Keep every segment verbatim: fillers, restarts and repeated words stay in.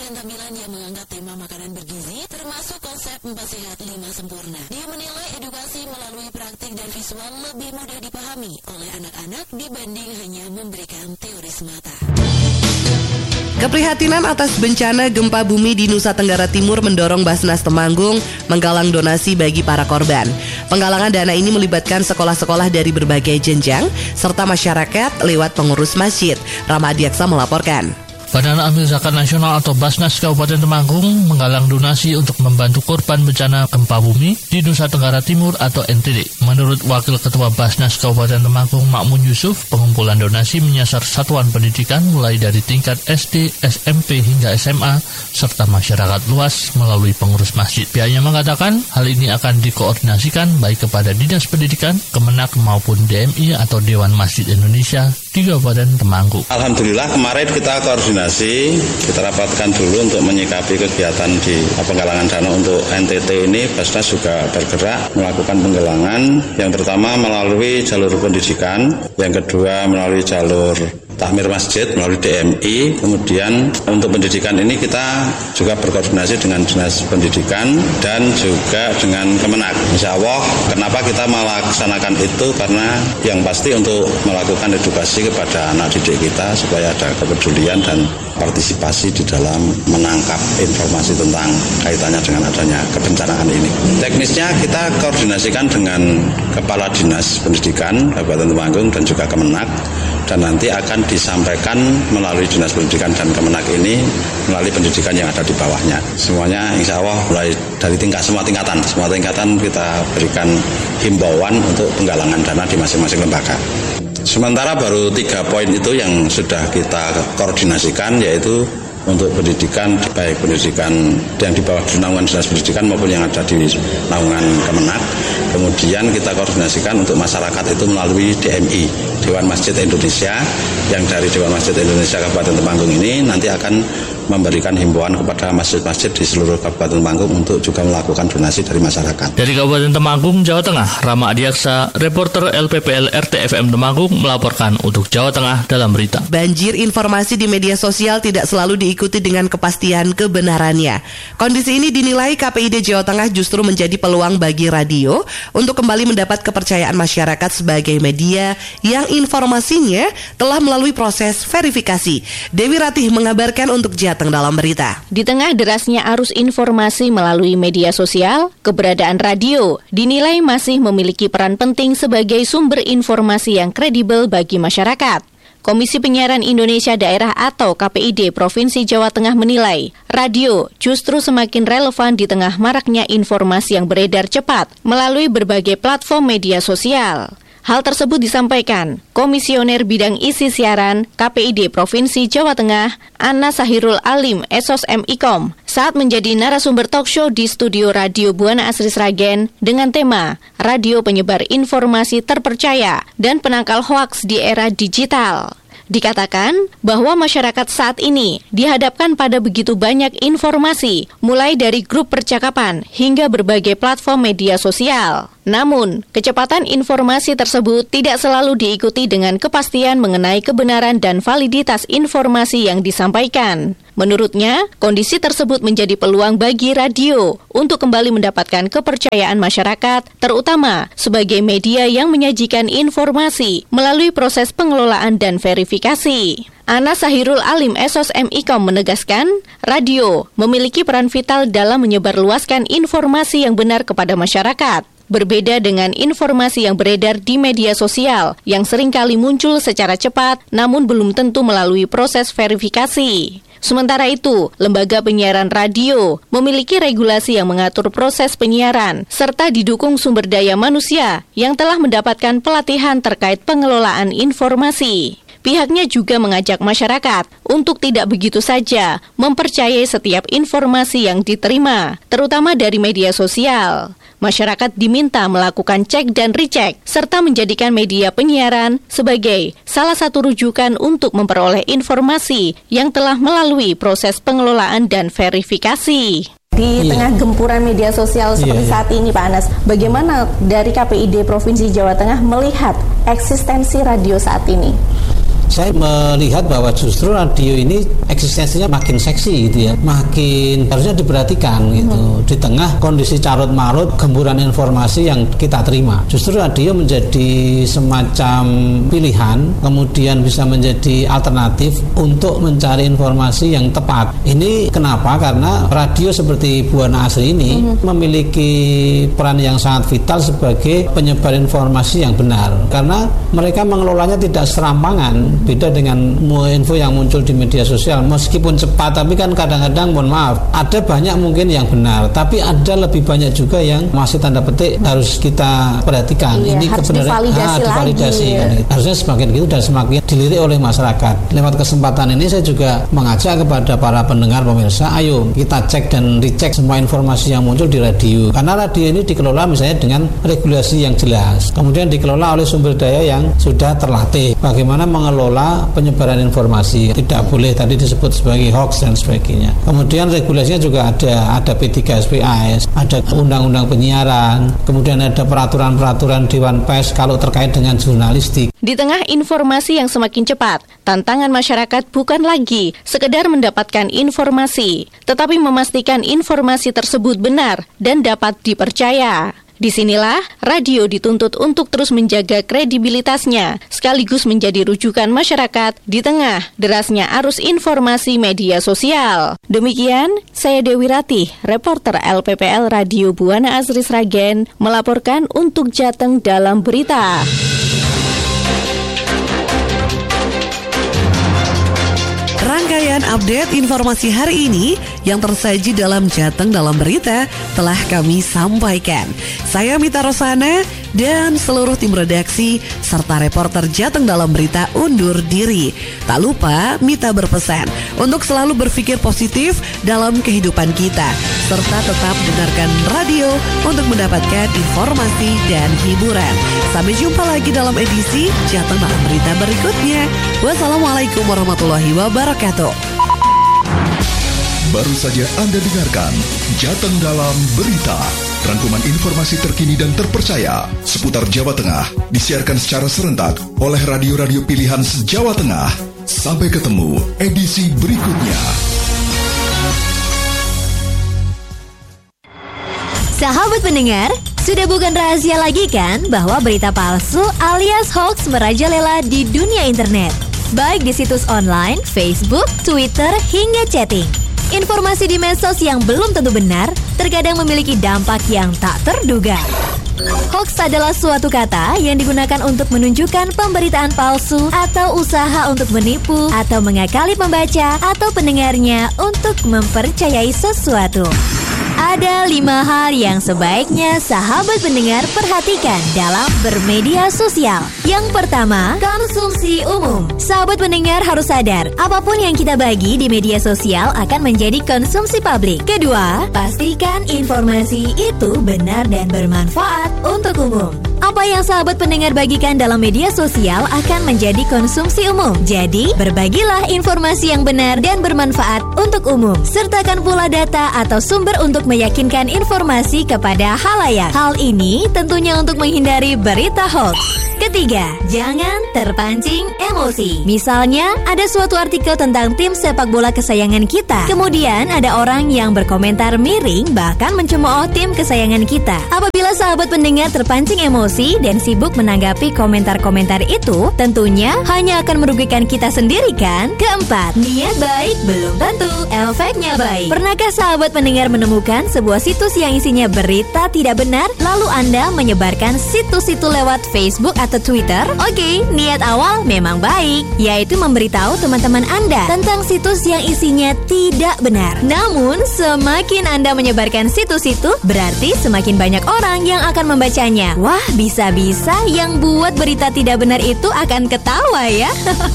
menyajikan tampilan yang mengangkat tema makanan bergizi, termasuk konsep empat sehat lima sempurna. Dia menilai edukasi melalui praktik dan visual lebih mudah dipahami oleh anak-anak dibanding hanya memberikan teori semata. Keprihatinan atas bencana gempa bumi di Nusa Tenggara Timur mendorong Basnas Temanggung menggalang donasi bagi para korban. Penggalangan dana ini melibatkan sekolah-sekolah dari berbagai jenjang serta masyarakat lewat pengurus masjid. Rama Adiaksa melaporkan. Badan Amil Zakat Nasional atau Basnas Kabupaten Temanggung menggalang donasi untuk membantu korban bencana gempa bumi di Nusa Tenggara Timur atau N T D. Menurut Wakil Ketua Basnas Kabupaten Temanggung Makmun Yusuf, pengumpulan donasi menyasar satuan pendidikan mulai dari tingkat S D, S M P hingga S M A serta masyarakat luas melalui pengurus masjid. Pihaknya mengatakan hal ini akan dikoordinasikan baik kepada Dinas Pendidikan, Kemenak maupun D M I atau Dewan Masjid Indonesia di Kabupaten Temanggung. Alhamdulillah kemarin kita koordinasi, kita rapatkan dulu untuk menyikapi kegiatan di penggalangan dana untuk N T T ini. Basnas juga bergerak melakukan penggalangan yang pertama melalui jalur pendidikan, yang kedua melalui jalur takmir masjid melalui D M I. Kemudian untuk pendidikan ini kita juga berkoordinasi dengan Dinas Pendidikan dan juga dengan Kemenak. Insya Allah kenapa kita melaksanakan itu, karena yang pasti untuk melakukan edukasi kepada anak didik kita supaya ada kepedulian dan partisipasi di dalam menangkap informasi tentang kaitannya dengan adanya kebencanaan ini. Teknisnya kita koordinasikan dengan Kepala Dinas Pendidikan Kabupaten Temanggung dan juga Kemenak, dan nanti akan disampaikan melalui Dinas Pendidikan dan Kemenak ini melalui pendidikan yang ada di bawahnya. Semuanya insya Allah mulai dari tingkat semua tingkatan, semua tingkatan kita berikan himbauan untuk penggalangan dana di masing-masing lembaga. Sementara baru tiga poin itu yang sudah kita koordinasikan, yaitu untuk pendidikan, baik pendidikan yang di bawah naungan Dinas Pendidikan maupun yang ada di naungan Kemenak. Kemudian kita koordinasikan untuk masyarakat itu melalui D M I, Dewan Masjid Indonesia, yang dari Dewan Masjid Indonesia Kabupaten Temanggung ini nanti akan memberikan himbauan kepada masjid-masjid di seluruh Kabupaten Temanggung untuk juga melakukan donasi dari masyarakat. Dari Kabupaten Temanggung, Jawa Tengah, Rama Adiaksa, reporter L P P L R T F M Temanggung melaporkan untuk Jawa Tengah dalam berita. Banjir informasi di media sosial tidak selalu diikuti dengan kepastian kebenarannya. Kondisi ini dinilai K P I D Jawa Tengah justru menjadi peluang bagi radio untuk kembali mendapat kepercayaan masyarakat sebagai media yang informasinya telah melalui proses verifikasi. Dewi Ratih mengabarkan untuk Jateng dalam berita. Di tengah derasnya arus informasi melalui media sosial, keberadaan radio dinilai masih memiliki peran penting sebagai sumber informasi yang kredibel bagi masyarakat. Komisi Penyiaran Indonesia Daerah atau K P I D Provinsi Jawa Tengah menilai, radio justru semakin relevan di tengah maraknya informasi yang beredar cepat melalui berbagai platform media sosial. Hal tersebut disampaikan Komisioner Bidang Isi Siaran K P I D Provinsi Jawa Tengah, Anna Sahirul Alim, S O S M I K O M, saat menjadi narasumber talk show di studio Radio Buana Asri Sragen dengan tema Radio Penyebar Informasi Terpercaya dan Penangkal Hoaks di Era Digital. Dikatakan bahwa masyarakat saat ini dihadapkan pada begitu banyak informasi, mulai dari grup percakapan hingga berbagai platform media sosial. Namun, kecepatan informasi tersebut tidak selalu diikuti dengan kepastian mengenai kebenaran dan validitas informasi yang disampaikan. Menurutnya, kondisi tersebut menjadi peluang bagi radio untuk kembali mendapatkan kepercayaan masyarakat, terutama sebagai media yang menyajikan informasi melalui proses pengelolaan dan verifikasi. Ana Sahirul Alim S O S M I K O M menegaskan, radio memiliki peran vital dalam menyebarluaskan informasi yang benar kepada masyarakat. Berbeda dengan informasi yang beredar di media sosial yang seringkali muncul secara cepat namun belum tentu melalui proses verifikasi. Sementara itu, lembaga penyiaran radio memiliki regulasi yang mengatur proses penyiaran serta didukung sumber daya manusia yang telah mendapatkan pelatihan terkait pengelolaan informasi. Pihaknya juga mengajak masyarakat untuk tidak begitu saja mempercayai setiap informasi yang diterima, terutama dari media sosial. Masyarakat diminta melakukan cek dan recheck, serta menjadikan media penyiaran sebagai salah satu rujukan untuk memperoleh informasi yang telah melalui proses pengelolaan dan verifikasi. Di tengah gempuran media sosial seperti iya, saat ini, Pak Anas, bagaimana dari K P I D Provinsi Jawa Tengah melihat eksistensi radio saat ini? Saya melihat bahwa justru radio ini eksistensinya makin seksi gitu ya, makin harusnya diperhatikan gitu. Hmm. Di tengah kondisi carut marut gemburan informasi yang kita terima, justru radio menjadi semacam pilihan, kemudian bisa menjadi alternatif untuk mencari informasi yang tepat. Ini kenapa? Karena radio seperti Buana Asri ini hmm. memiliki peran yang sangat vital sebagai penyebar informasi yang benar, karena mereka mengelolanya tidak serampangan. Beda dengan info yang muncul di media sosial, meskipun cepat, tapi kan kadang-kadang mohon maaf, ada banyak mungkin yang benar, tapi ada lebih banyak juga yang masih tanda petik harus kita perhatikan. Iya, ini kebenaran divalidasi, ah, divalidasi kan. Harusnya semakin gitu dan semakin dilirik oleh masyarakat. Lewat kesempatan ini saya juga mengajak kepada para pendengar pemirsa, ayo kita cek dan dicek semua informasi yang muncul di radio, karena radio ini dikelola misalnya dengan regulasi yang jelas, kemudian dikelola oleh sumber daya yang sudah terlatih bagaimana mengelola penyebaran informasi, tidak boleh tadi disebut sebagai hoax dan sebagainya. Kemudian regulasinya juga ada, ada P tiga S P A S, ada undang-undang penyiaran, kemudian ada peraturan-peraturan Dewan Pers kalau terkait dengan jurnalistik. Di tengah informasi yang semakin cepat, tantangan masyarakat bukan lagi sekedar mendapatkan informasi, tetapi memastikan informasi tersebut benar dan dapat dipercaya. Disinilah radio dituntut untuk terus menjaga kredibilitasnya, sekaligus menjadi rujukan masyarakat di tengah derasnya arus informasi media sosial. Demikian, saya Dewi Ratih, reporter L P P L Radio Buana Asri Sragen, melaporkan untuk Jateng dalam berita. Rangkaian update informasi hari ini yang tersaji dalam Jateng dalam berita telah kami sampaikan. Saya Mita Rosana dan seluruh tim redaksi serta reporter Jateng dalam berita undur diri. Tak lupa Mita berpesan untuk selalu berpikir positif dalam kehidupan kita, serta tetap dengarkan radio untuk mendapatkan informasi dan hiburan. Sampai jumpa lagi dalam edisi Jateng dalam berita berikutnya. Wassalamualaikum warahmatullahi wabarakatuh. Baru saja Anda dengarkan Jateng dalam berita. Rangkuman informasi terkini dan terpercaya seputar Jawa Tengah disiarkan secara serentak oleh radio-radio pilihan se-Jawa Tengah. Sampai ketemu edisi berikutnya. Sahabat pendengar, sudah bukan rahasia lagi kan bahwa berita palsu alias hoax merajalela di dunia internet, baik di situs online, Facebook, Twitter, hingga chatting. Informasi di medsos yang belum tentu benar terkadang memiliki dampak yang tak terduga. Hoax adalah suatu kata yang digunakan untuk menunjukkan pemberitaan palsu atau usaha untuk menipu atau mengakali pembaca atau pendengarnya untuk mempercayai sesuatu. Ada lima hal yang sebaiknya sahabat pendengar perhatikan dalam bermedia sosial. Yang pertama, konsumsi umum. Sahabat pendengar harus sadar, apapun yang kita bagi di media sosial akan menjadi konsumsi publik. Kedua, pastikan informasi itu benar dan bermanfaat untuk umum. Apa yang sahabat pendengar bagikan dalam media sosial akan menjadi konsumsi umum. Jadi, berbagilah informasi yang benar dan bermanfaat untuk umum. Sertakan pula data atau sumber untuk meyakinkan informasi kepada khalayak. Hal ini tentunya untuk menghindari berita hoax. Ketiga, jangan terpancing emosi. Misalnya, ada suatu artikel tentang tim sepak bola kesayangan kita. Kemudian ada orang yang berkomentar miring bahkan mencemooh tim kesayangan kita. Apabila sahabat pendengar terpancing emosi dan sibuk menanggapi komentar-komentar itu, tentunya hanya akan merugikan kita sendiri kan? Keempat, niat baik belum tentu efeknya baik. Pernahkah sahabat pendengar menemukan sebuah situs yang isinya berita tidak benar, lalu Anda menyebarkan situs itu lewat Facebook atau Twitter? Oke, niat awal memang baik, yaitu memberitahu teman-teman Anda tentang situs yang isinya tidak benar. Namun, semakin Anda menyebarkan situs itu, berarti semakin banyak orang yang akan membacanya. Wah, bisa-bisa yang buat berita tidak benar itu akan ketawa ya.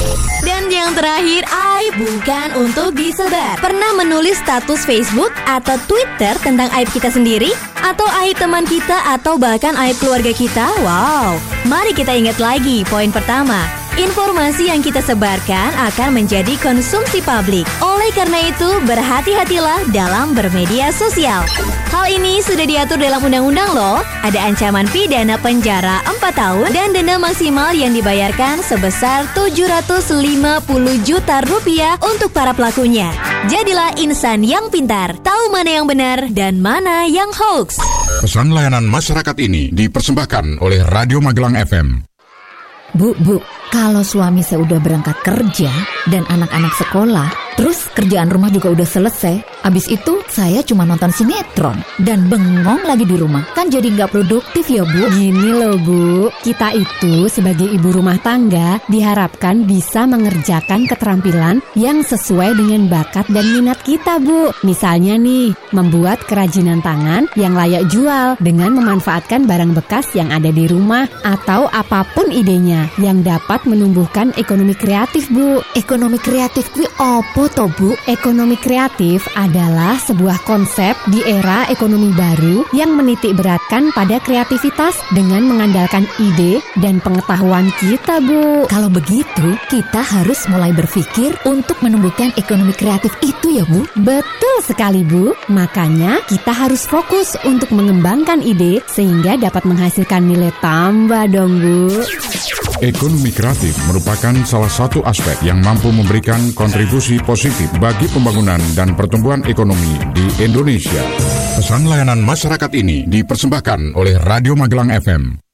Dan yang terakhir, aib bukan untuk disebar. Pernah menulis status Facebook atau Twitter tentang aib kita sendiri? Atau aib teman kita atau bahkan aib keluarga kita? Wow, mari kita ingat lagi poin pertama. Informasi yang kita sebarkan akan menjadi konsumsi publik. Oleh karena itu, berhati-hatilah dalam bermedia sosial. Hal ini sudah diatur dalam undang-undang loh. Ada ancaman pidana penjara empat tahun dan denda maksimal yang dibayarkan sebesar tujuh ratus lima puluh juta rupiah untuk para pelakunya. Jadilah insan yang pintar, tahu mana yang benar dan mana yang hoax. Pesan layanan masyarakat ini dipersembahkan oleh Radio Magelang F M. Bu, bu, kalau suami saya udah berangkat kerja dan anak-anak sekolah, terus kerjaan rumah juga udah selesai, abis itu saya cuma nonton sinetron dan bengong lagi di rumah. Kan jadi nggak produktif ya, Bu? Gini loh, Bu, kita itu sebagai ibu rumah tangga diharapkan bisa mengerjakan keterampilan yang sesuai dengan bakat dan minat kita, Bu. Misalnya nih, membuat kerajinan tangan yang layak jual dengan memanfaatkan barang bekas yang ada di rumah atau apapun idenya yang dapat menumbuhkan ekonomi kreatif, Bu. Ekonomi kreatif kuwi opo to, Bu? Ekonomi kreatif adalah sebuah konsep di era ekonomi baru yang menitik beratkan pada kreativitas dengan mengandalkan ide dan pengetahuan kita, Bu. Kalau begitu, kita harus mulai berpikir untuk menumbuhkan ekonomi kreatif itu ya, Bu? Betul sekali, Bu. Makanya kita harus fokus untuk mengembangkan ide sehingga dapat menghasilkan nilai tambah dong, Bu. Ekonomi kreatif merupakan salah satu aspek yang mampu memberikan kontribusi positif bagi pembangunan dan pertumbuhan ekonomi di Indonesia. Pesan layanan masyarakat ini dipersembahkan oleh Radio Magelang F M.